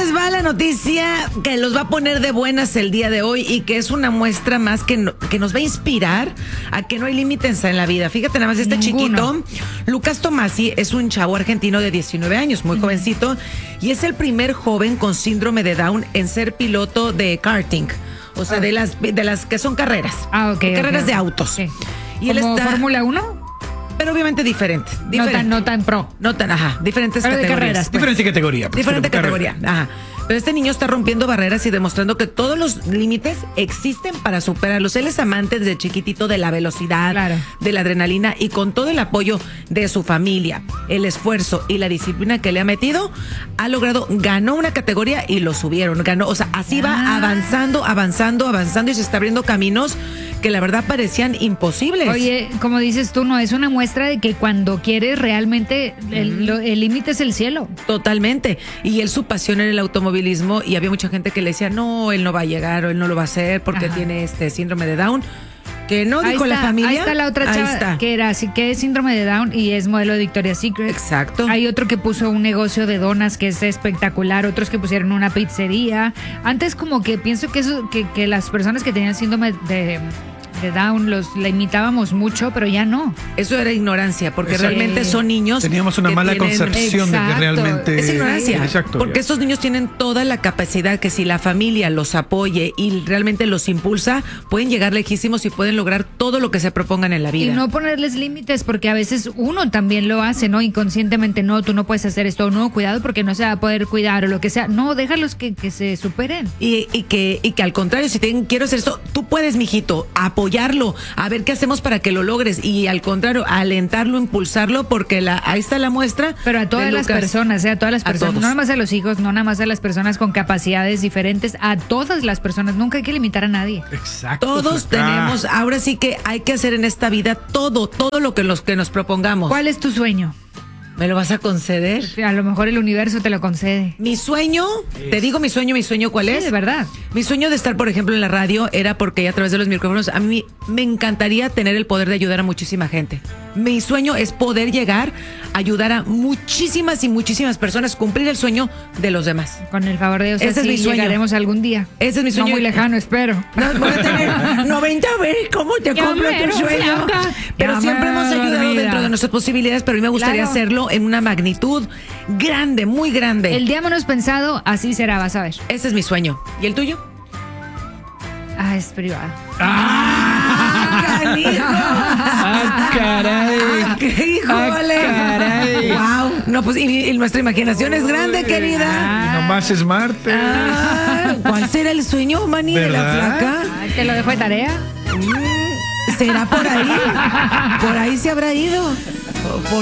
les va la noticia que los va a poner de buenas el día de hoy y que es una muestra más que nos va a inspirar a que no hay límites en la vida. Fíjate nada más, este chiquito, Lucas Tomasi, es un chavo argentino de 19 años, muy jovencito, y es el primer joven con síndrome de Down en ser piloto de karting. O sea, de las que son carreras. Carreras de autos. Sí. Y él ¿Como está Fórmula 1? Pero obviamente diferente. No tan pro. Diferentes pero categorías. De carreras, pues. Diferente categoría. Pues, Diferente categoría. Ajá. Pero este niño está rompiendo barreras y demostrando que todos los límites existen para superarlos. Él es amante desde chiquitito de la velocidad, de la adrenalina, y con todo el apoyo de su familia, el esfuerzo y la disciplina que le ha metido, ganó una categoría y lo subieron. O sea, así va avanzando y se está abriendo caminos que la verdad parecían imposibles. Oye, como dices tú, no es una muestra de que cuando quieres realmente el límite es el cielo. Totalmente. Y él, su pasión era el automovilismo, y había mucha gente que le decía, no, él no va a llegar o él no lo va a hacer porque tiene este síndrome de Down. Que no, dijo la familia. Ahí está la otra chava que es síndrome de Down y es modelo de Victoria's Secret. Exacto. Hay otro que puso un negocio de donas que es espectacular, otros que pusieron una pizzería. Antes como que pienso que las personas que tenían síndrome de Down la imitábamos mucho, pero ya no. Eso era ignorancia, porque realmente son niños. Teníamos una mala concepción de que realmente es ignorancia. Exacto. Porque estos niños tienen toda la capacidad que si la familia los apoye y realmente los impulsa, pueden llegar lejísimos y pueden lograr todo lo que se propongan en la vida. Y no ponerles límites, porque a veces uno también lo hace, ¿no? Inconscientemente, no, tú no puedes hacer esto, no, cuidado porque no se va a poder cuidar o lo que sea. No, déjalos que se superen. Y que al contrario, si quiero hacer esto, tú puedes, mijito, apoyarlo, a ver qué hacemos para que lo logres, y al contrario, alentarlo, impulsarlo, porque ahí está la muestra. Pero a todas las personas, a todas las personas, no nada más a los hijos, no nada más a las personas con capacidades diferentes, a todas las personas, nunca hay que limitar a nadie. Exacto. Todos tenemos, ahora sí que hay que hacer en esta vida todo lo que nos propongamos. ¿Cuál es tu sueño? ¿Me lo vas a conceder? A lo mejor el universo te lo concede. Mi sueño, te digo mi sueño ¿cuál es? Sí, de verdad. Mi sueño de estar, por ejemplo, en la radio era porque a través de los micrófonos, a mí me encantaría tener el poder de ayudar a muchísima gente. Mi sueño es poder llegar a ayudar a muchísimas y muchísimas personas, cumplir el sueño de los demás. Con el favor de Dios, ese es mi sueño. Llegaremos algún día. Ese es mi sueño. No muy lejano, espero. No, voy a tener 90 veces, ¿cómo te compro tu sueño? Pero siempre hemos ayudado dentro de nuestras posibilidades, pero a mí me gustaría hacerlo en una magnitud grande, muy grande. El día menos pensado, así será, vas a ver. Ese es mi sueño. ¿Y el tuyo? Es privado. ¡Caray! ¡Qué híjole! ¡Caray! ¡Wow! No, pues, y nuestra imaginación es grande, querida. Y nomás es martes. ¿Cuál será el sueño, Manny, de la flaca? ¿Te lo dejo de tarea? ¿Será por ahí? Por ahí se habrá ido.